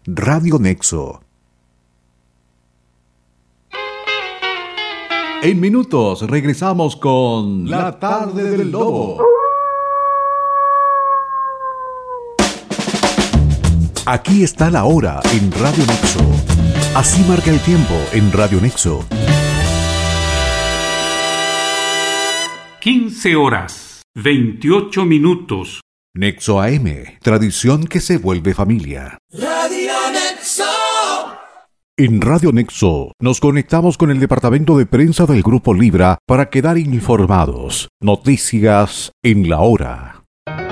Radio Nexo. En minutos regresamos con La Tarde del Lobo. Aquí está la hora en Radio Nexo. Así marca el tiempo en Radio Nexo. 15 horas, 28 minutos. Nexo AM, tradición que se vuelve familia. Radio Nexo. En Radio Nexo nos conectamos con el departamento de prensa del Grupo Libra para quedar informados. Noticias en la hora.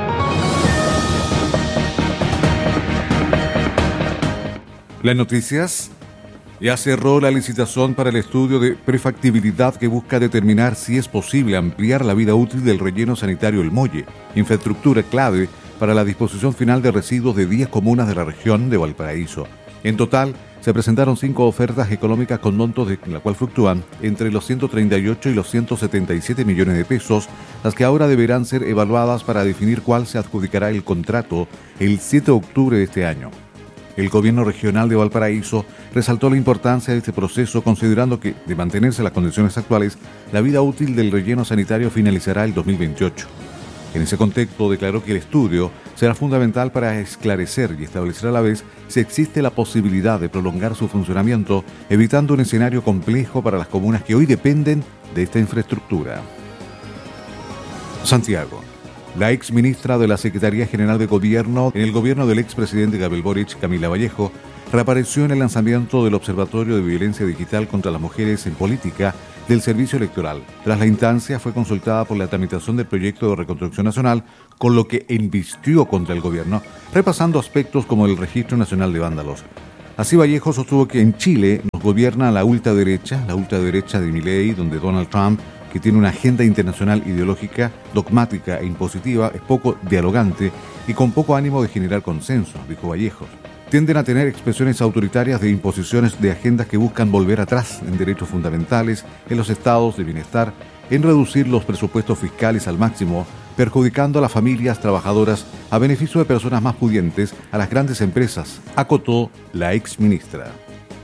Las noticias. Ya cerró la licitación para el estudio de prefactibilidad que busca determinar si es posible ampliar la vida útil del relleno sanitario El Molle, infraestructura clave para la disposición final de residuos de 10 comunas de la región de Valparaíso. En total, se presentaron 5 ofertas económicas con montos de la cual fluctúan entre los 138 y los 177 millones de pesos, las que ahora deberán ser evaluadas para definir cuál se adjudicará el contrato el 7 de octubre de este año. El gobierno regional de Valparaíso resaltó la importancia de este proceso, considerando que, de mantenerse las condiciones actuales, la vida útil del relleno sanitario finalizará el 2028. En ese contexto, declaró que el estudio será fundamental para esclarecer y establecer a la vez si existe la posibilidad de prolongar su funcionamiento, evitando un escenario complejo para las comunas que hoy dependen de esta infraestructura. Santiago. La ex ministra de la Secretaría General de Gobierno en el gobierno del expresidente Gabriel Boric, Camila Vallejo, reapareció en el lanzamiento del Observatorio de Violencia Digital contra las Mujeres en Política del Servicio Electoral. Tras la instancia, fue consultada por la tramitación del proyecto de reconstrucción nacional, con lo que embistió contra el gobierno, repasando aspectos como el Registro Nacional de Vándalos. Así, Vallejo sostuvo que en Chile nos gobierna la ultraderecha de Milei, donde Donald Trump, que tiene una agenda internacional ideológica, dogmática e impositiva, es poco dialogante y con poco ánimo de generar consenso, dijo Vallejo. Tienden a tener expresiones autoritarias de imposiciones de agendas que buscan volver atrás en derechos fundamentales, en los estados de bienestar, en reducir los presupuestos fiscales al máximo, perjudicando a las familias trabajadoras a beneficio de personas más pudientes, a las grandes empresas, acotó la exministra.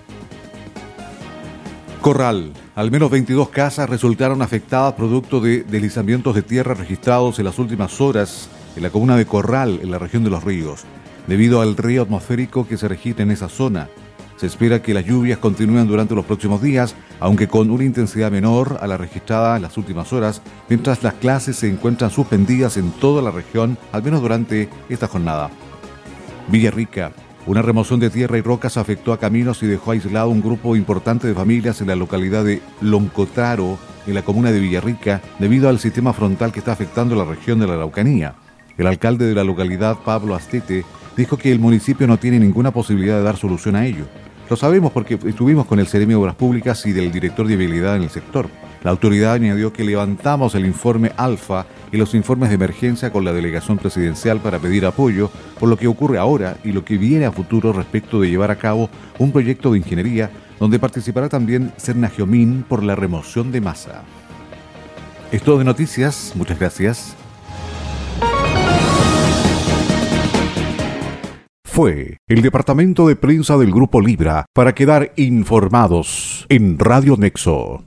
Corral. Al menos 22 casas resultaron afectadas producto de deslizamientos de tierra registrados en las últimas horas en la comuna de Corral, en la región de Los Ríos. Debido al río atmosférico que se registra en esa zona, se espera que las lluvias continúen durante los próximos días, aunque con una intensidad menor a la registrada en las últimas horas, mientras las clases se encuentran suspendidas en toda la región, al menos durante esta jornada. Villarrica. Una remoción de tierra y rocas afectó a caminos y dejó aislado un grupo importante de familias en la localidad de Loncotaro, en la comuna de Villarrica, debido al sistema frontal que está afectando la región de la Araucanía. El alcalde de la localidad, Pablo Astete, dijo que el municipio no tiene ninguna posibilidad de dar solución a ello. Lo sabemos porque estuvimos con el Seremi de Obras Públicas y del director de vialidad en el sector. La autoridad añadió que levantamos el informe Alfa y los informes de emergencia con la delegación presidencial para pedir apoyo por lo que ocurre ahora y lo que viene a futuro respecto de llevar a cabo un proyecto de ingeniería donde participará también Sernagiomín por la remoción de masa. Es todo de noticias, muchas gracias. Fue el departamento de prensa del Grupo Libra para quedar informados en Radio Nexo.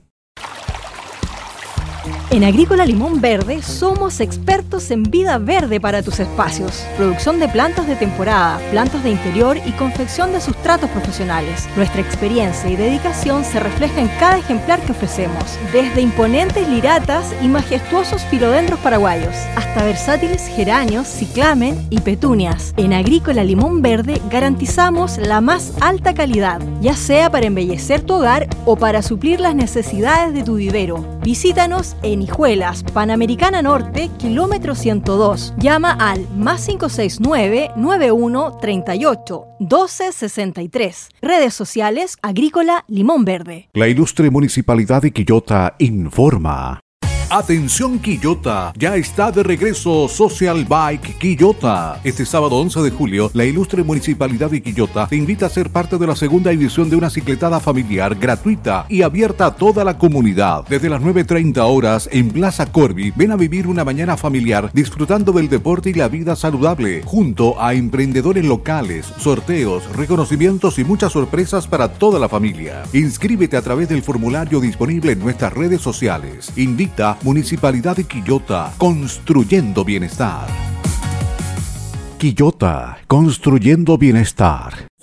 En Agrícola Limón Verde somos expertos en vida verde para tus espacios. Producción de plantas de temporada, plantas de interior y confección de sustratos profesionales. Nuestra experiencia y dedicación se refleja en cada ejemplar que ofrecemos. Desde imponentes liratas y majestuosos filodendros paraguayos, hasta versátiles geranios, ciclamen y petunias. En Agrícola Limón Verde garantizamos la más alta calidad, ya sea para embellecer tu hogar o para suplir las necesidades de tu vivero. Visítanos en Hijuelas, Panamericana Norte, kilómetro 102. Llama al +569 91 38 12 63. Redes sociales Agrícola Limón Verde. La ilustre Municipalidad de Quillota informa. Atención Quillota, ya está de regreso Social Bike Quillota. Este sábado 11 de julio, la ilustre Municipalidad de Quillota te invita a ser parte de la segunda edición de una cicletada familiar gratuita y abierta a toda la comunidad. Desde las 9:30 horas en Plaza Corby, ven a vivir una mañana familiar disfrutando del deporte y la vida saludable, junto a emprendedores locales, sorteos, reconocimientos y muchas sorpresas para toda la familia. Inscríbete a través del formulario disponible en nuestras redes sociales. Invita Municipalidad de Quillota, construyendo bienestar. Quillota, construyendo bienestar.